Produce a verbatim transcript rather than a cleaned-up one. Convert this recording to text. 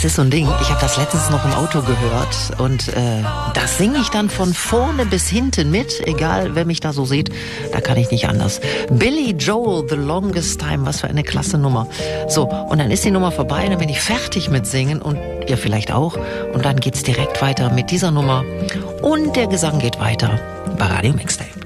Das ist so ein Ding, ich habe das letztens noch im Auto gehört und äh, das singe ich dann von vorne bis hinten mit, egal wer mich da so sieht, da kann ich nicht anders. Billy Joel, The Longest Time, was für eine klasse Nummer. So, und dann ist die Nummer vorbei, dann bin ich fertig mit Singen und ihr vielleicht auch und dann geht's direkt weiter mit dieser Nummer und der Gesang geht weiter bei Radio Mixtape.